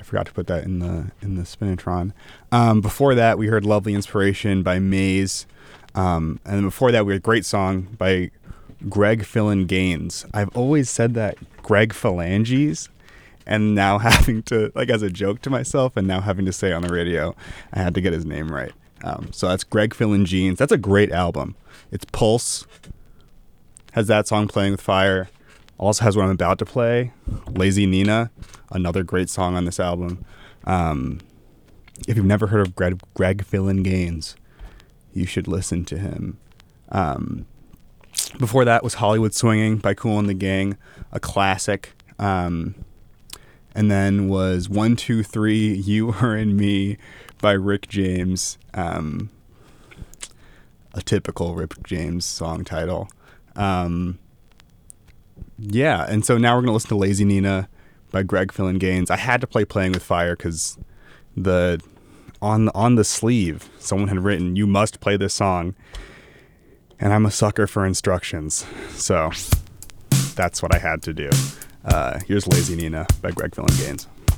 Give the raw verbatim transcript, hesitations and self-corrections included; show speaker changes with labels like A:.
A: forgot to put that in the in the Spinatron. Um, before that, we heard "Lovely Inspiration" by Maze, um, and then before that, we had a great song by Greg Philin Gaines. I've always said that Greg Phalanges, and now having to, like, as a joke to myself, and now having to say it on the radio, I had to get his name right. Um, so that's Greg Philin Gaines. That's a great album. It's Pulse. Has that song, Playing with Fire. Also has what I'm about to play, Lazy Nina, another great song on this album. Um, if you've never heard of Greg, Greg Philin Gaines, you should listen to him. Um, before that was Hollywood Swinging by Kool and the Gang, a classic. Um, and then was One, Two, Three, You, Her, and Me by Rick James, um, a typical Rick James song title. Um, yeah, and so now we're going to listen to Lazy Nina by Greg Philin Gaines. I had to play Playing with Fire because the on on the sleeve someone had written, "You must play this song," and I'm a sucker for instructions, so that's what I had to do. Uh, here's Lazy Nina by Greg Philin Gaines.